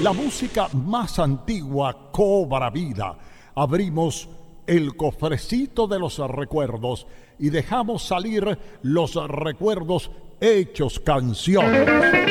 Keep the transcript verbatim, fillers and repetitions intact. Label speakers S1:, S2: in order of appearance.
S1: la música más antigua cobra vida. Abrimos el cofrecito de los recuerdos y dejamos salir los recuerdos hechos canciones.